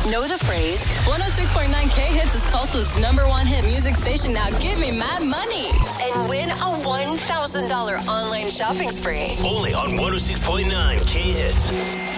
Know the phrase? 106.9 K-Hits is Tulsa's #1 hit music station. Now give me my money. And win a $1,000 online shopping spree. Only on 106.9 K-Hits.